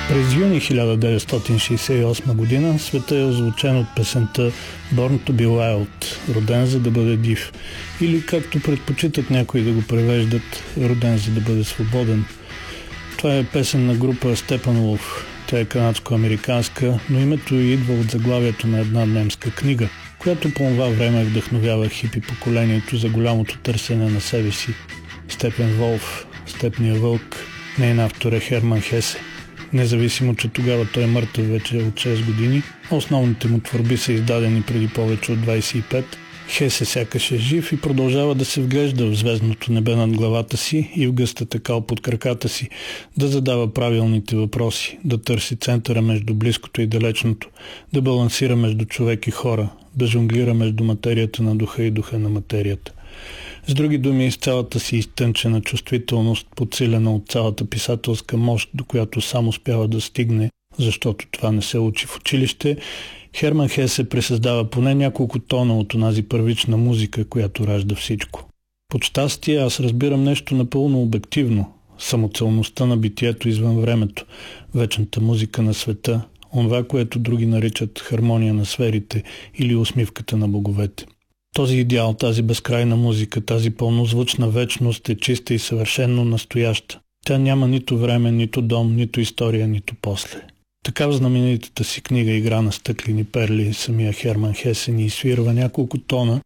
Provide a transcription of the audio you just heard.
През юни 1968 година света е озвучен от песента Born to be Wild, роден за да бъде див, или както предпочитат някои да го превеждат, роден за да бъде свободен. Това е песен на група Steppenwolf. Тя е канадско-американска, но името ѝ идва от заглавието на една немска книга, която по това време вдъхновява хипи поколението за голямото търсене на себе си. Степенволф, Степния вълк, нейн автор е Херман Хесе. Независимо, че тогава той е мъртъв вече от 6 години, основните му творби са издадени преди повече от 25. Хесе сякаш е жив и продължава да се вглежда в звездното небе над главата си и в гъстата кал под краката си, да задава правилните въпроси, да търси центъра между близкото и далечното, да балансира между човек и хора, да жонглира между материята на духа и духа на материята. С други думи, с цялата си изтънчена чувствителност, подсилена от цялата писателска мощ, до която сам успява да стигне, защото това не се учи в училище, Херман Хесе пресъздава поне няколко тона от онази първична музика, която ражда всичко. Под щастие аз разбирам нещо напълно обективно – самоцелността на битието извън времето, вечната музика на света, онова, което други наричат хармония на сферите или усмивката на боговете. Този идеал, тази безкрайна музика, тази пълнозвучна вечност е чиста и съвършенно настояща. Тя няма нито време, нито дом, нито история, нито после. Така в знаменитата си книга "Игра на стъклени перли" самия Херман Хесе ни изсвирва няколко тона,